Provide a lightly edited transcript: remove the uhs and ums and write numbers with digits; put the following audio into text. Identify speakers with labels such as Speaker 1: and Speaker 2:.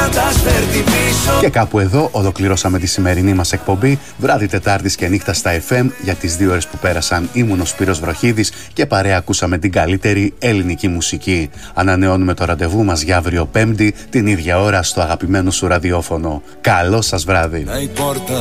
Speaker 1: κρατάς φέρτη πίσω.
Speaker 2: Και κάπου εδώ ολοκληρώσαμε τη σημερινή μας εκπομπή. Βράδυ Τετάρτης και νύχτα στα FM. Για τις 2 ώρες που πέρασαν ήμουν ο Σπύρος Βροχίδης και παρέα ακούσαμε την καλύτερη ελληνική μουσική. Ανανεώνουμε το ραντεβού μας για αύριο Πέμπτη την ίδια ώρα στο αγαπημένο σου ραδιόφωνο. Καλό σας βράδυ.